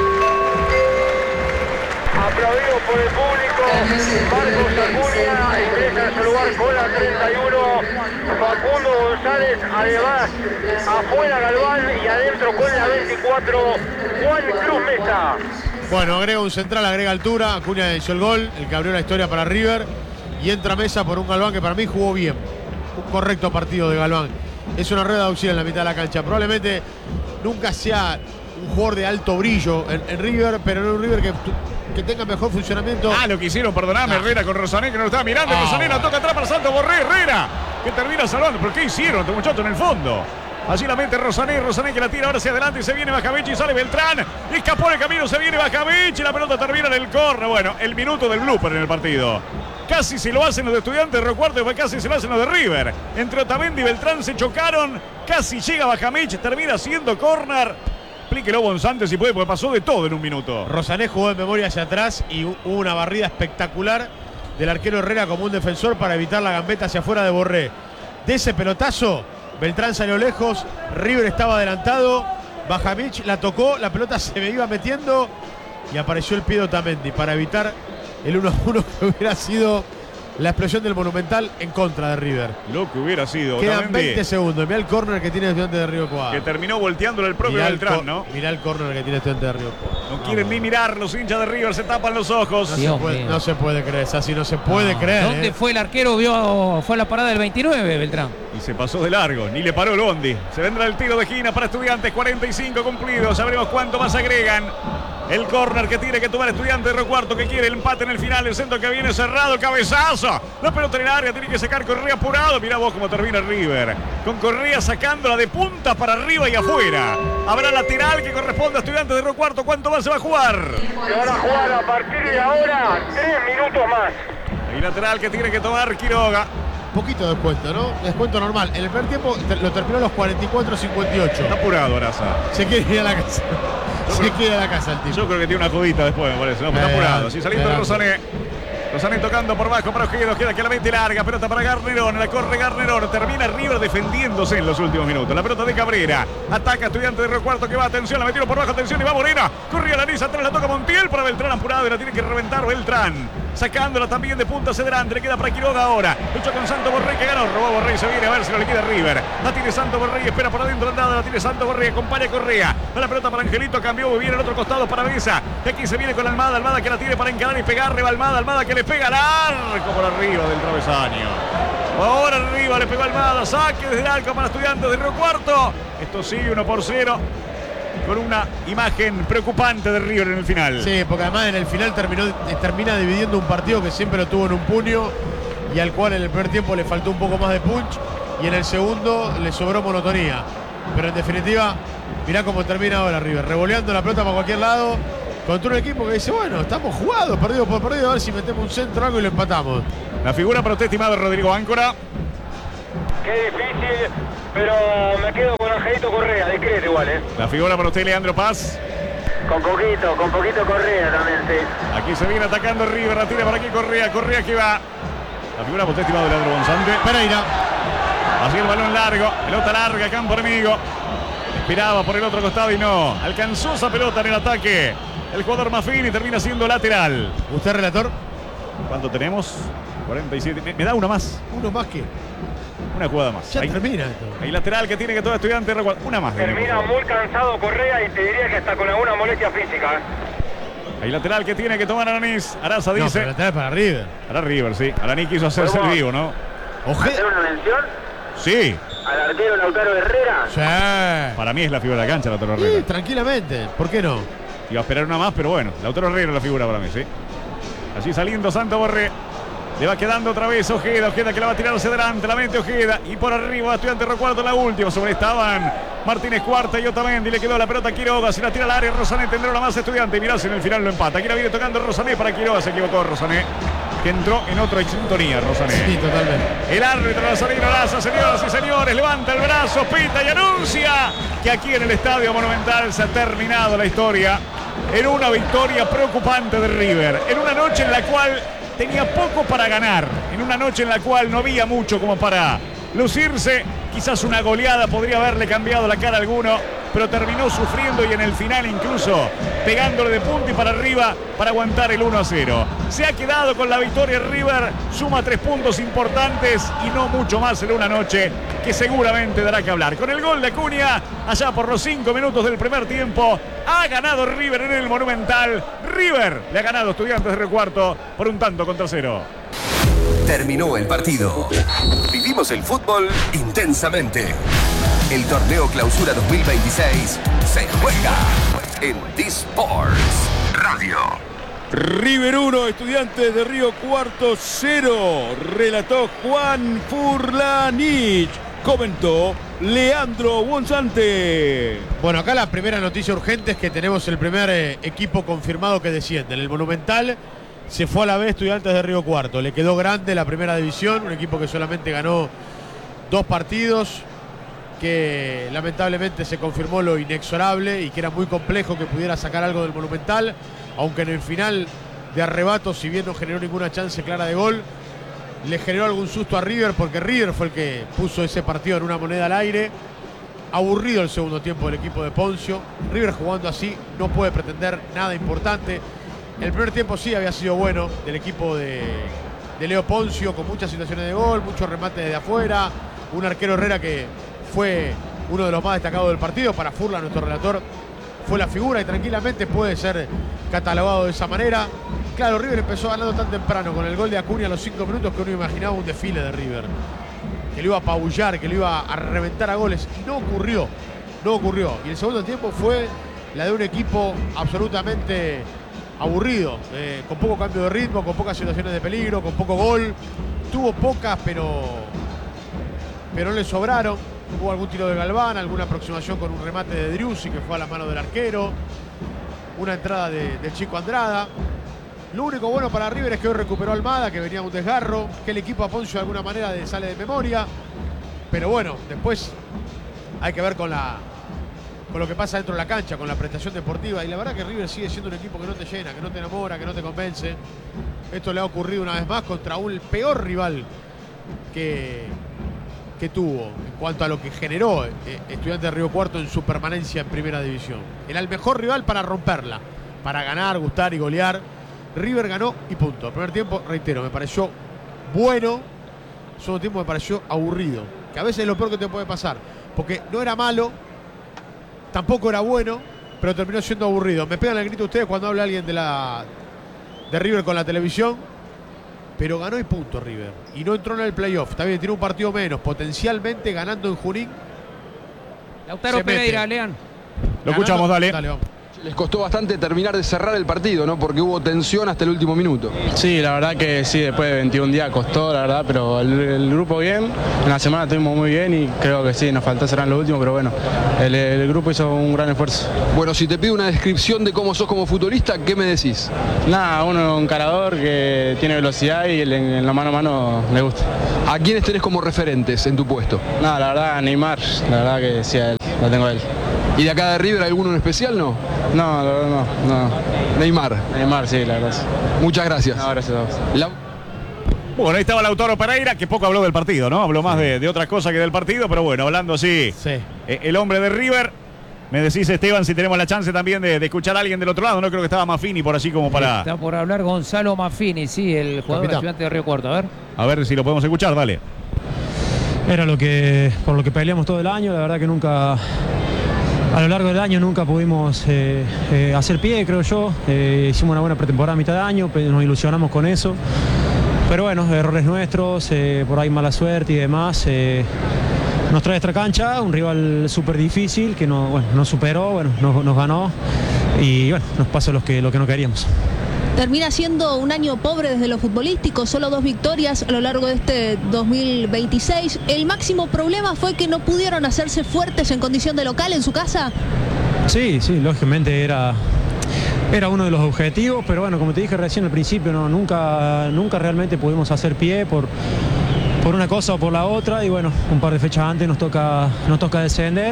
Aplaudido por el público, Marcos Acuña ingresa en su lugar con la treinta y uno, Facundo González, además afuera Galván y adentro con la veinticuatro, Juan Cruz Mesa. Bueno, agrega un central, agrega altura. Acuña hizo el gol, el que abrió la historia para River. Y entra Mesa por un Galván que para mí jugó bien. Un correcto partido de Galván. Es una rueda de auxilio en la mitad de la cancha. Probablemente nunca sea un jugador de alto brillo en, en River, pero en un River que, que tenga mejor funcionamiento. Ah, lo que hicieron, perdoname, Ah. Herrera con Rosané, que no lo estaba mirando. Ah, Rosané la bueno. toca atrás para Santo Borré, Herrera, que termina salvando. ¿Pero qué hicieron este muchacho en el fondo? Allí la mete Rosané, Rosané que la tira ahora hacia adelante y se viene Bajavich y sale Beltrán. Y escapó el camino, se viene Bajavich y la pelota termina en el córner. Bueno, el minuto del blooper en el partido. Casi si lo hacen los de Estudiantes de Río Cuarto, y casi se lo hacen los de River. Entre Otamendi y Beltrán se chocaron. Casi llega Bajavich, termina siendo córner. Explíquelo, Bonzante, si puede, porque pasó de todo en un minuto. Rosané jugó en memoria hacia atrás y hubo una barrida espectacular del arquero Herrera como un defensor para evitar la gambeta hacia afuera de Borré. De ese pelotazo, Beltrán salió lejos, River estaba adelantado, Bajavich la tocó, la pelota se me iba metiendo y apareció el pie de Otamendi para evitar el uno a uno que hubiera sido la explosión del Monumental en contra de River. Lo que hubiera sido. Quedan Otamendi, veinte segundos. Mirá el córner que tiene Estudiantes de Río Cuarto. que terminó volteándole el propio Mirá el, Beltrán, co- ¿no? mirá el córner que tiene Estudiantes de Río Cuarto. No quieren ni mirar, los hinchas de River se tapan los ojos. No, Dios se puede, mío. no se puede creer, así no se puede No. creer. ¿Dónde eh. fue el arquero? Vio, fue a la parada del veintinueve, Beltrán. Y se pasó de largo, ni le paró el bondi. Se vendrá el tiro de esquina para Estudiantes, cuarenta y cinco cumplidos. Sabremos cuánto más agregan. El córner que tiene que tomar Estudiantes de Río Cuarto, que quiere el empate en el final. El centro que viene cerrado, cabezazo. La pelota en el área, tiene que sacar Correa apurado. Mirá vos cómo termina River. Con Correa sacándola de punta para arriba y afuera. Habrá lateral que corresponde a Estudiantes de Río Cuarto. ¿Cuánto más se va a jugar? Se van a jugar a partir de ahora tres minutos más. El lateral que tiene que tomar Quiroga. Poquito de descuento, ¿no? Descuento normal. En el primer tiempo te- lo terminó a los cuarenta y cuatro cincuenta y ocho. Está apurado, Araza. Se quiere ir a la casa. Se quiere ir a la casa el tipo. Yo creo que tiene una jodita después, me parece. No, pero está Eh, apurado. Así saliendo de eh, Rosané. Rosané tocando por bajo para Ojeda. Ojeda que la mete larga. Pelota para Garnerón. La corre Garnerón. Termina River defendiéndose en los últimos minutos. La pelota de Cabrera. Ataca Estudiante de Río Cuarto que va. Atención, la metieron por bajo. Atención y va Morena. Corría la Niza. Atrás la toca Montiel para Beltrán apurado. Y la tiene que reventar Beltrán. Sacándola también de punta hacia adelante. Le queda para Quiroga ahora. Lucha con Santo Borré que ganó. Robó Borré y se viene a ver si lo liquida River. La tiene Santo Borré y espera por adentro Andrada. La tiene Santo Borré. Acompaña a Correa. Va la pelota para Angelito. Cambió muy bien el otro costado para Mesa. Y aquí se viene con Almada. Almada que la tiene para encarar y pegarle. Va Almada. Almada que le pega al arco por arriba del travesaño. Ahora arriba le pegó Almada. Saque desde el arco para Estudiantes de Río Cuarto. Esto sigue uno por cero. Con una imagen preocupante de River en el final. Sí, porque además en el final terminó, eh, termina dividiendo un partido que siempre lo tuvo en un puño y al cual en el primer tiempo le faltó un poco más de punch y en el segundo le sobró monotonía. Pero en definitiva, mirá cómo termina ahora River, revoleando la pelota para cualquier lado, contra un equipo que dice, bueno, estamos jugados, perdido por perdido, a ver si metemos un centro algo y lo empatamos. La figura para usted, estimado Rodrigo Áncora. Qué difícil, pero me quedo con Angelito Correa, discreto igual, ¿eh? La figura para usted, Leandro Paz. Con poquito, con poquito Correa también, sí. Aquí se viene atacando River, la tira por aquí Correa, Correa que va. La figura para usted, estimado Leandro Gonzante. Pereira. Así el balón largo, pelota larga, campo enemigo. Esperaba por el otro costado y no. Alcanzó esa pelota en el ataque. El jugador Maffini termina siendo lateral. ¿Usted, relator? ¿Cuánto tenemos? cuarenta y siete. Me, me da una más. Uno más que. Una jugada más. Ya Ahí, termina esto. ahí lateral que tiene que todo estudiante. Una más. Termina muy cansado Correa y te diría que está con alguna molestia física, ¿eh? Ahí lateral que tiene que tomar Aranis. Araza No, dice. pero lateral para River. Para River, sí. Araní quiso hacerse el vivo, ¿no? Oje. ¿Hacer una mención Sí. al arquero Lautaro Herrera? Sí. Para mí es la figura de la cancha, Lautaro Sí, Herrera. tranquilamente. ¿Por qué no? Iba a esperar una más, pero bueno. Lautaro Herrera es la figura para mí, sí. Allí saliendo Santo Borré. Le va quedando otra vez Ojeda, Ojeda que la va a tirar hacia adelante, la mente Ojeda. Y por arriba Estudiante Recuarto la última. Sobre estaban Martínez Cuarta y Otamendi. Le quedó la pelota a Quiroga, se la tira al área. Rosané tendrá una más Estudiante. Mirá si en el final lo empata. Aquí la viene tocando Rosané para Quiroga. Se equivocó Rosané, que entró en otra sintonía Rosané. Sí, totalmente. El árbitro Nazareno Laza, señoras y señores, levanta el brazo, pita y anuncia que aquí en el Estadio Monumental se ha terminado la historia en una victoria preocupante de River. En una noche en la cual tenía poco para ganar, en una noche en la cual no había mucho como para lucirse. Quizás una goleada podría haberle cambiado la cara a alguno, pero terminó sufriendo y en el final incluso pegándole de punta y para arriba para aguantar el uno a cero. Se ha quedado con la victoria River, suma tres puntos importantes y no mucho más en una noche que seguramente dará que hablar. Con el gol de Acuña, allá por los cinco minutos del primer tiempo, ha ganado River en el Monumental. River le ha ganado a Estudiantes de Río Cuarto por un tanto contra cero. Terminó el partido. Vivimos el fútbol intensamente. El torneo Clausura dos mil veintiséis se juega en D-Sports Radio. River uno, Estudiantes de Río Cuarto cero. Relató Juan Furlanich. Comentó Leandro Gonzante. Bueno, acá la primera noticia urgente es que tenemos el primer eh, equipo confirmado que desciende. En el Monumental se fue a la vez Estudiantes de Río Cuarto. Le quedó grande la primera división, un equipo que solamente ganó dos partidos, que lamentablemente se confirmó lo inexorable y que era muy complejo que pudiera sacar algo del Monumental, aunque en el final de arrebato, si bien no generó ninguna chance clara de gol, le generó algún susto a River, porque River fue el que puso ese partido en una moneda al aire. Aburrido el segundo tiempo del equipo de Poncio. River jugando así no puede pretender nada importante. El primer tiempo sí había sido bueno del equipo de, de Leo Poncio, con muchas situaciones de gol, muchos remates desde afuera, un arquero Herrera que fue uno de los más destacados del partido. Para Furla, nuestro relator, fue la figura y tranquilamente puede ser catalogado de esa manera. Claro, River empezó ganando tan temprano con el gol de Acuña a los cinco minutos que uno imaginaba un desfile de River, que lo iba a apabullar, que lo iba a reventar a goles, y no ocurrió, no ocurrió. Y el segundo tiempo fue la de un equipo absolutamente aburrido, eh, con poco cambio de ritmo, con pocas situaciones de peligro, con poco gol. Tuvo pocas, pero, pero no le sobraron. Hubo algún tiro de Galván, alguna aproximación con un remate de Driussi que fue a la mano del arquero, una entrada de, del Chico Andrada. Lo único bueno para River es que hoy recuperó a Almada, que venía un desgarro, que el equipo a Poncio de alguna manera sale de memoria. Pero bueno, después hay que ver con la con lo que pasa dentro de la cancha, con la prestación deportiva. Y la verdad que River sigue siendo un equipo que no te llena, que no te enamora, que no te convence. Esto le ha ocurrido una vez más contra un el peor rival que, que tuvo en cuanto a lo que generó eh, Estudiantes de Río Cuarto en su permanencia en Primera División. Era el mejor rival para romperla, para ganar, gustar y golear. River ganó y punto. El primer tiempo, reitero, me pareció bueno. El segundo tiempo me pareció aburrido, que a veces es lo peor que te puede pasar, porque no era malo, tampoco era bueno, pero terminó siendo aburrido. Me pegan el grito ustedes cuando habla alguien de la de River con la televisión, pero ganó y punto River. Y no entró en el playoff. Está bien, tiene un partido menos, potencialmente ganando en Junín. Lautaro Pereira, Lean. Lo escuchamos, dale. Dale, vamos. Les costó bastante terminar de cerrar el partido, ¿no? Porque hubo tensión hasta el último minuto. Sí, la verdad que sí, después de veintiún días costó, la verdad, pero el, el grupo bien, en la semana estuvimos muy bien y creo que sí, nos faltó cerrar lo último, pero bueno, el, el grupo hizo un gran esfuerzo. Bueno, si te pido una descripción de cómo sos como futbolista, ¿qué me decís? Nada, uno un carador que tiene velocidad y en, en la mano a mano le gusta. ¿A quiénes tenés como referentes en tu puesto? Nada, la verdad, Neymar, la verdad que sí, a él, lo tengo a él. ¿Y de acá de River alguno en especial, no? No, la verdad no, no. Neymar. Neymar, sí, la verdad. Sí. Muchas gracias. No, gracias a vos. La... Bueno, ahí estaba Lautaro Pereira, que poco habló del partido, ¿no? Habló más de, de otras cosas que del partido, pero bueno, hablando así, Sí. eh, el hombre de River. Me decís, Esteban, si tenemos la chance también de, de escuchar a alguien del otro lado. No creo que estaba Maffini por allí como para... Está por hablar Gonzalo Maffini, sí, el jugador Capitán. Estudiante de Río Cuarto. A ver. A ver si lo podemos escuchar, dale. Era lo que, por lo que peleamos todo el año, la verdad que nunca, a lo largo del año nunca pudimos eh, eh, hacer pie, creo yo. Eh, hicimos una buena pretemporada a mitad de año, nos ilusionamos con eso. Pero bueno, errores nuestros, eh, por ahí mala suerte y demás. Eh, nos trae esta cancha, un rival súper difícil que no, bueno, nos superó, bueno, nos, nos ganó y bueno, nos pasó lo que, lo que no queríamos. Termina siendo un año pobre desde lo futbolístico, solo dos victorias a lo largo de este dos mil veintiséis. ¿El máximo problema fue que no pudieron hacerse fuertes en condición de local en su casa? Sí, sí, lógicamente era, era uno de los objetivos, pero bueno, como te dije recién al principio, no, nunca, nunca realmente pudimos hacer pie por, por una cosa o por la otra y bueno, un par de fechas antes nos toca, nos toca descender.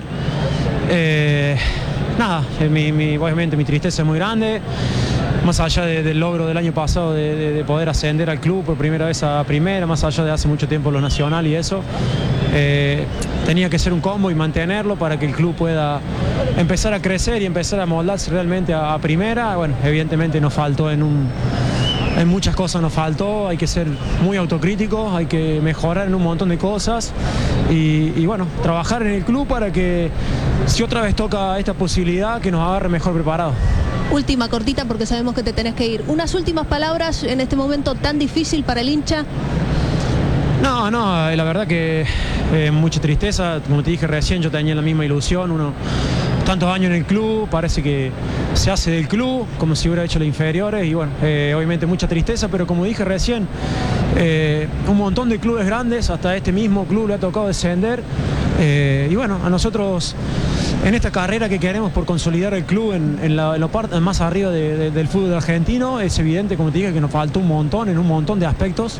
Eh, nada, mi, mi, obviamente mi tristeza es muy grande. Más allá de, del logro del año pasado de, de, de poder ascender al club por primera vez a primera, más allá de hace mucho tiempo lo nacional y eso, eh, tenía que ser un combo y mantenerlo para que el club pueda empezar a crecer y empezar a moldarse realmente a, a primera. Bueno, evidentemente nos faltó en un... En muchas cosas nos faltó, hay que ser muy autocríticos, hay que mejorar en un montón de cosas y, y bueno, trabajar en el club para que si otra vez toca esta posibilidad que nos agarre mejor preparados. Última, cortita, porque sabemos que te tenés que ir. Unas últimas palabras en este momento tan difícil para el hincha. No, no, la verdad que eh, mucha tristeza, como te dije recién, yo tenía la misma ilusión, uno tantos años en el club, parece que se hace del club como si hubiera hecho las inferiores y bueno, eh, obviamente mucha tristeza, pero como dije recién, eh, un montón de clubes grandes, hasta este mismo club le ha tocado descender eh, y bueno, a nosotros en esta carrera que queremos por consolidar el club en, en, la, en la parte más arriba de, de, del fútbol argentino, es evidente, como te dije, que nos faltó un montón en un montón de aspectos.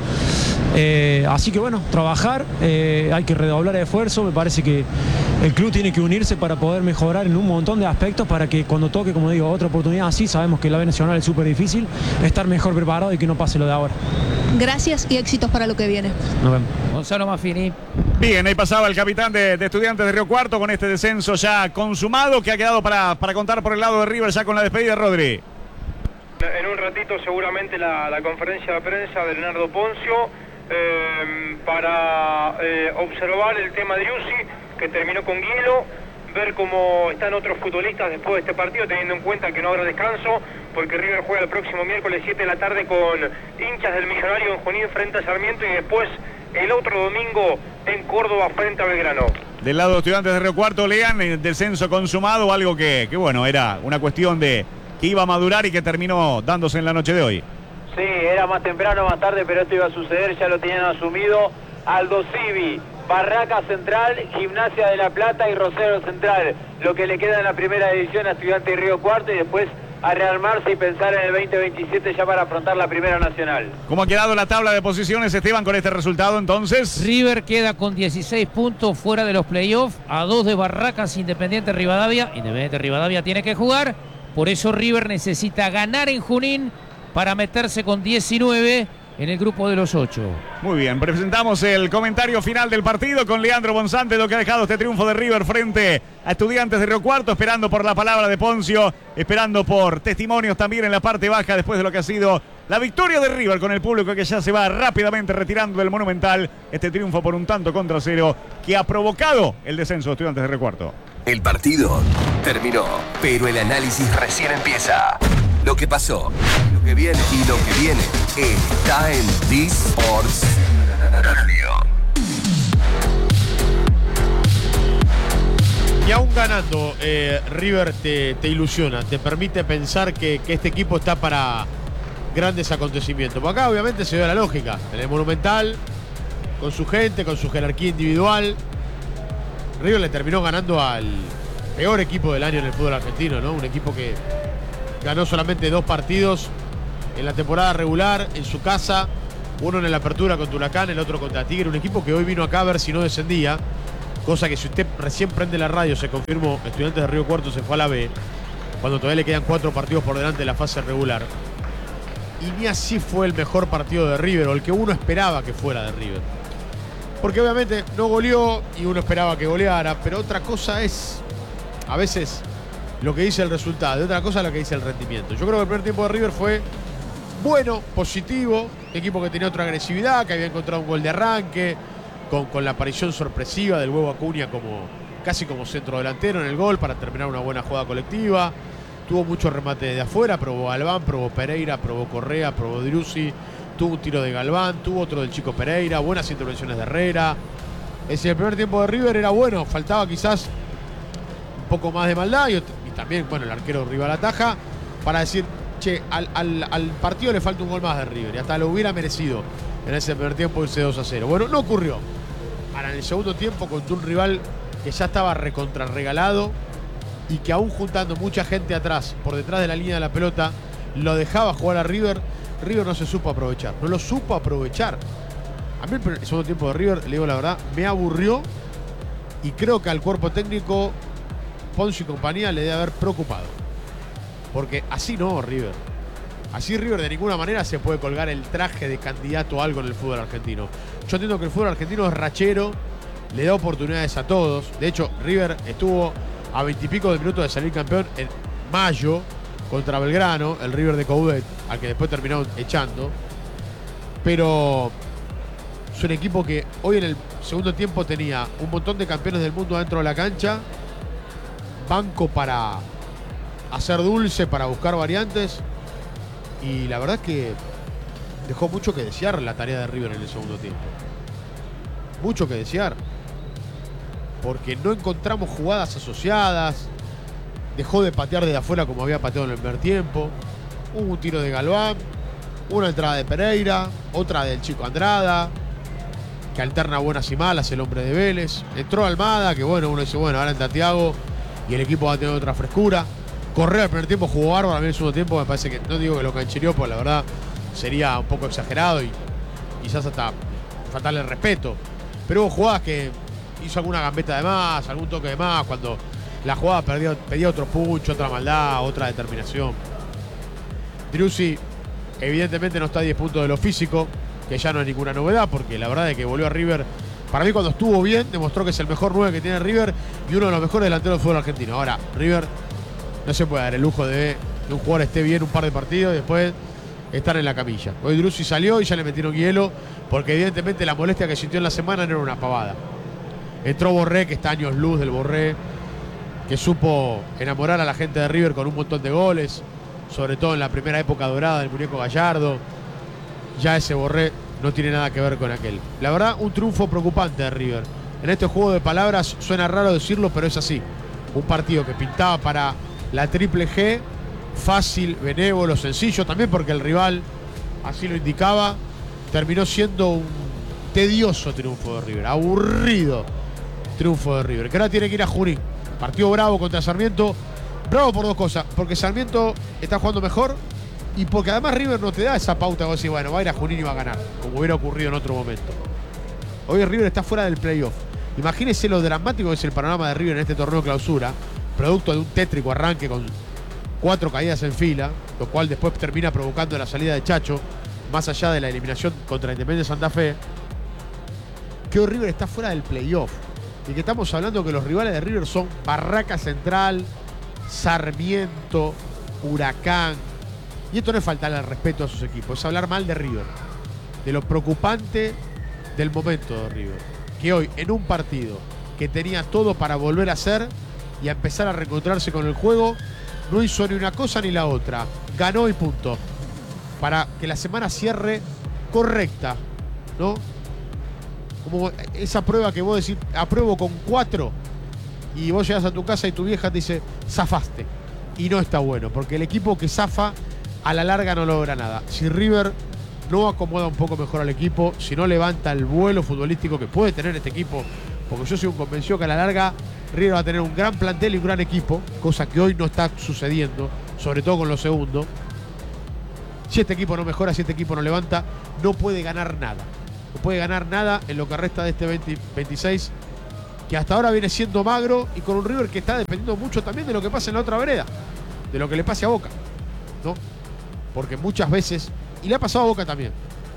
Eh, así que bueno, trabajar, eh, hay que redoblar el esfuerzo, me parece que el club tiene que unirse para poder mejorar en un montón de aspectos para que cuando toque, como digo, otra oportunidad así, sabemos que la B Nacional es súper difícil, estar mejor preparado y que no pase lo de ahora. Gracias y éxitos para lo que viene. Nos vemos. Gonzalo Maffini. Bien, ahí pasaba el capitán de, de Estudiantes de Río Cuarto con este descenso ya consumado que ha quedado para, para contar por el lado de River ya con la despedida, Rodri. En un ratito seguramente la, la conferencia de prensa de Leonardo Poncio eh, para eh, observar el tema de Driussi, que terminó con Guilo, ver cómo están otros futbolistas después de este partido, teniendo en cuenta que no habrá descanso, porque River juega el próximo miércoles siete de la tarde con hinchas del Millonario en Junín frente a Sarmiento y después el otro domingo en Córdoba frente a Belgrano. Del lado de Estudiantes de Río Cuarto, lean el descenso consumado, algo que, que bueno, era una cuestión de que iba a madurar y que terminó dándose en la noche de hoy. Sí, era más temprano, más tarde, pero esto iba a suceder, ya lo tenían asumido. Aldo Civi, Barraca Central, Gimnasia de La Plata y Rosario Central. Lo que le queda en la primera división a Estudiantes de Río Cuarto y después a rearmarse y pensar en el veinte veintisiete ya para afrontar la Primera Nacional. ¿Cómo ha quedado la tabla de posiciones, Esteban, con este resultado entonces? River queda con dieciséis puntos fuera de los playoffs, a dos de Barracas, Independiente Rivadavia. Independiente Rivadavia tiene que jugar, por eso River necesita ganar en Junín para meterse con diecinueve en el grupo de los ocho. Muy bien, presentamos el comentario final del partido con Leandro Bonzante, lo que ha dejado este triunfo de River frente a Estudiantes de Río Cuarto, esperando por la palabra de Poncio, esperando por testimonios también en la parte baja después de lo que ha sido la victoria de River con el público que ya se va rápidamente retirando del Monumental. Este triunfo por un tanto contra cero que ha provocado el descenso de Estudiantes de Río Cuarto. El partido terminó, pero el análisis recién empieza. Lo que pasó, lo que viene y lo que viene está en D-Sports Radio. Y aún ganando, eh, River te, te ilusiona, te permite pensar que, que este equipo está para grandes acontecimientos. Por acá obviamente se ve la lógica. En el Monumental, con su gente, con su jerarquía individual, River le terminó ganando al peor equipo del año en el fútbol argentino, ¿no? Un equipo que ganó solamente dos partidos en la temporada regular en su casa, uno en la apertura contra Huracán, el otro contra Tigre, un equipo que hoy vino acá a ver si no descendía, cosa que si usted recién prende la radio se confirmó. Estudiantes de Río Cuarto se fue a la B, cuando todavía le quedan cuatro partidos por delante de la fase regular. Y ni así fue el mejor partido de River, o el que uno esperaba que fuera de River. Porque obviamente no goleó y uno esperaba que goleara, pero otra cosa es a veces lo que dice el resultado, y otra cosa es lo que dice el rendimiento. Yo creo que el primer tiempo de River fue bueno, positivo, equipo que tenía otra agresividad, que había encontrado un gol de arranque, con, con la aparición sorpresiva del huevo Acuña como, casi como centro delantero en el gol para terminar una buena jugada colectiva. Tuvo mucho remate de afuera, probó Galván, probó Pereira, probó Correa, probó Driussi, tuvo un tiro de Galván, tuvo otro del chico Pereira, buenas intervenciones de Herrera. Es decir, el primer tiempo de River era bueno, faltaba quizás un poco más de maldad y, y también, bueno, el arquero rival ataja para decir, che, al, al, al partido le falta un gol más de River y hasta lo hubiera merecido en ese primer tiempo irse dos a cero. Bueno, no ocurrió. Ahora, en el segundo tiempo, contra un rival que ya estaba recontrarregalado y que aún juntando mucha gente atrás, por detrás de la línea de la pelota, lo dejaba jugar a River, River no se supo aprovechar, no lo supo aprovechar. A mí el segundo tiempo de River, le digo la verdad, me aburrió y creo que al cuerpo técnico Ponce y compañía le debe haber preocupado. Porque así no, River. Así River de ninguna manera se puede colgar el traje de candidato a algo en el fútbol argentino. Yo entiendo que el fútbol argentino es rachero, le da oportunidades a todos. De hecho, River estuvo a veintipico de minutos de salir campeón en mayo contra Belgrano, el River de Coudet, al que después terminaron echando. Pero es un equipo que hoy en el segundo tiempo tenía un montón de campeones del mundo dentro de la cancha, banco para hacer dulce, para buscar variantes, y la verdad es que dejó mucho que desear la tarea de River en el segundo tiempo. Mucho que desear. Porque no encontramos jugadas asociadas. Dejó de patear desde afuera como había pateado en el primer tiempo. Hubo un tiro de Galván, una entrada de Pereira, otra del chico Andrada, que alterna buenas y malas el hombre de Vélez. Entró Almada, que bueno, uno dice, bueno, ahora entra Thiago y el equipo va a tener otra frescura. Correa el primer tiempo jugó bárbaro, a mí el segundo tiempo me parece que, no digo que lo canchereó, porque la verdad sería un poco exagerado y quizás hasta faltarle el respeto. Pero hubo jugadas que hizo alguna gambeta de más, algún toque de más, cuando la jugada pedía, pedía otro punch, otra maldad, otra determinación. Driussi evidentemente no está a diez puntos de lo físico, que ya no es ninguna novedad, porque la verdad es que volvió a River. Para mí cuando estuvo bien, demostró que es el mejor nueve que tiene River y uno de los mejores delanteros del fútbol argentino. Ahora, River no se puede dar el lujo de que un jugador esté bien un par de partidos y después estar en la camilla. Hoy Driussi salió y ya le metieron hielo, porque evidentemente la molestia que sintió en la semana no era una pavada. Entró Borré, que está años luz del Borré, que supo enamorar a la gente de River con un montón de goles, sobre todo en la primera época dorada del muñeco Gallardo. Ya ese Borré no tiene nada que ver con aquel. La verdad, un triunfo preocupante de River. En este juego de palabras suena raro decirlo, pero es así. Un partido que pintaba para la triple G, fácil, benévolo, sencillo, también porque el rival así lo indicaba, terminó siendo un tedioso triunfo de River, aburrido triunfo de River, que ahora tiene que ir a Junín. Partido bravo contra Sarmiento, bravo por dos cosas, porque Sarmiento está jugando mejor y porque además River no te da esa pauta de decir, bueno, va a ir a Junín y va a ganar, como hubiera ocurrido en otro momento. Hoy River está fuera del playoff. Imagínense lo dramático que es el panorama de River en este torneo clausura, producto de un tétrico arranque con cuatro caídas en fila, lo cual después termina provocando la salida de Chacho, más allá de la eliminación contra Independiente Santa Fe, que hoy River está fuera del playoff. Y que estamos hablando que los rivales de River son Barraca Central, Sarmiento, Huracán. Y esto no es faltarle al respeto a sus equipos, es hablar mal de River, de lo preocupante del momento de River. Que hoy, en un partido que tenía todo para volver a ser y a empezar a reencontrarse con el juego, no hizo ni una cosa ni la otra. Ganó y punto. Para que la semana cierre correcta, ¿no? Como esa prueba que vos decís, apruebo con cuatro. y vos llegás a tu casa y tu vieja te dice, zafaste. Y no está bueno, porque el equipo que zafa a la larga no logra nada. Si River no acomoda un poco mejor al equipo, si no levanta el vuelo futbolístico que puede tener este equipo, porque yo soy un convencido que a la larga River va a tener un gran plantel y un gran equipo, cosa que hoy no está sucediendo, sobre todo con los segundos. Si este equipo no mejora, si este equipo no levanta, no puede ganar nada. No puede ganar nada en lo que resta de este veinte veintiséis, que hasta ahora viene siendo magro y con un River que está dependiendo mucho también de lo que pasa en la otra vereda, de lo que le pase a Boca, ¿no? Porque muchas veces, y le ha pasado a Boca también,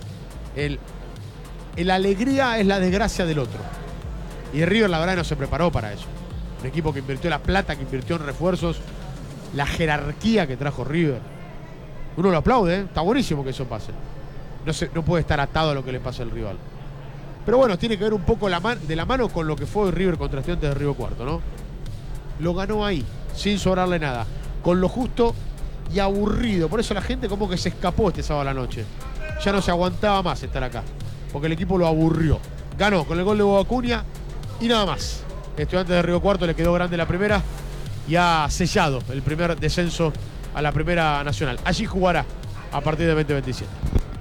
el, el alegría es la desgracia del otro. Y River la verdad no se preparó para eso. Un equipo que invirtió la plata, que invirtió en refuerzos, la jerarquía que trajo River. Uno lo aplaude, ¿eh? Está buenísimo que eso pase. No, se, no puede estar atado a lo que le pasa al rival. Pero bueno, tiene que ver un poco la man, de la mano con lo que fue River contra Estudiantes de Río Cuarto, ¿no? Lo ganó ahí, sin sobrarle nada, con lo justo y aburrido. Por eso la gente como que se escapó este sábado a la noche. Ya no se aguantaba más estar acá, porque el equipo lo aburrió. Ganó con el gol de Boca Acuña y nada más. Estudiantes de Río Cuarto le quedó grande la primera y ha sellado el primer descenso a la Primera Nacional. Allí jugará a partir de veinte veintisiete.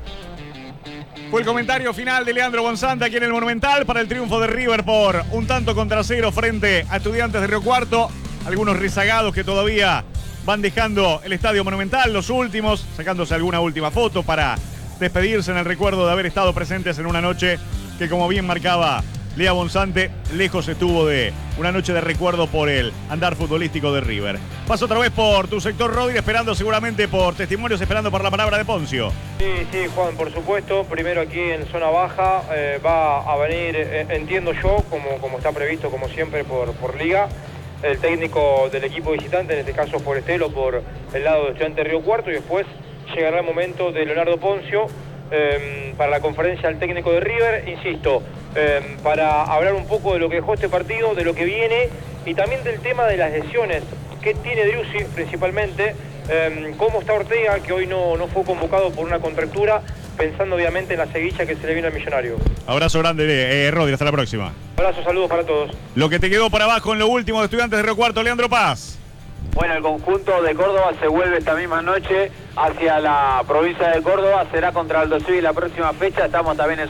Fue el comentario final de Leandro Bonzante aquí en el Monumental para el triunfo de River por un tanto contra cero frente a Estudiantes de Río Cuarto. Algunos rezagados que todavía van dejando el Estadio Monumental, los últimos, sacándose alguna última foto para despedirse en el recuerdo de haber estado presentes en una noche que, como bien marcaba Lea Bonzante, lejos estuvo de una noche de recuerdo por el andar futbolístico de River. Paso otra vez por tu sector, Rodri, esperando seguramente por testimonios, esperando por la palabra de Poncio. Sí, sí, Juan, por supuesto. Primero aquí en zona baja eh, va a venir, eh, entiendo yo, como, como está previsto, como siempre, por, por liga, el técnico del equipo visitante, en este caso Forestelo, por el lado de Estudiantes de Río Cuarto, y después llegará el momento de Leonardo Poncio eh, para la conferencia del técnico de River, insisto, eh, para hablar un poco de lo que dejó este partido, de lo que viene y también del tema de las lesiones. ¿Qué tiene Driussi principalmente? Eh, ¿Cómo está Ortega, que hoy no, no fue convocado por una contractura, pensando obviamente en la seguilla que se le vino al Millonario? Abrazo grande, eh, Rodri, hasta la próxima. Abrazo, saludos para todos. Lo que te quedó para abajo en lo último de Estudiantes de Río Cuarto, Leandro Paz. Bueno, el conjunto de Córdoba se vuelve esta misma noche hacia la provincia de Córdoba, será contra Aldo Civi la próxima fecha, estamos también en